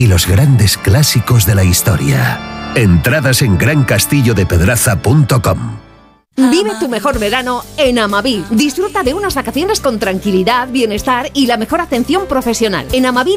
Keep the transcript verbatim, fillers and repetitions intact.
y los grandes clásicos de la historia. Entradas en gran castillo de pedraza punto com. Vive tu mejor verano en Amaví. Disfruta de unas vacaciones con tranquilidad, bienestar y la mejor atención profesional. En Amaví